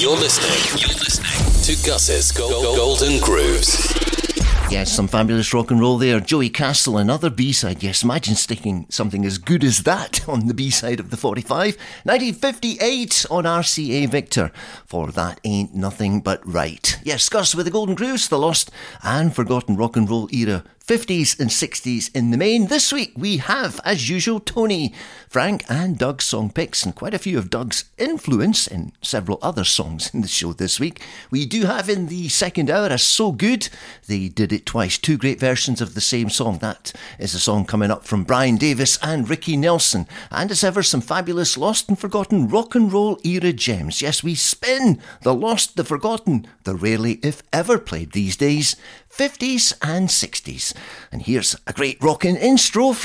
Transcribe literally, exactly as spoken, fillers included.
You're listening. You're listening to Gus's Gold, Golden Grooves. Yes, some fabulous rock and roll there. Joey Castle, another B-side. Yes, imagine sticking something as good as that on the B-side of the forty-five. nineteen fifty-eight on R C A Victor for That Ain't Nothing But Right. Yes, Gus with the Golden Grooves, the lost and forgotten rock and roll era. fifties and sixties in the main. This week we have, as usual, Tony, Frank and Doug's song picks, and quite a few of Doug's influence in several other songs in the show this week. We do have in the second hour a So Good, They Did It Twice, two great versions of the same song. That is a song coming up from Brian Davis and Ricky Nelson. And as ever, some fabulous lost and forgotten rock and roll era gems. Yes, we spin the lost, the forgotten, the rarely if ever played these days, fifties and sixties. And here's a great rockin' intro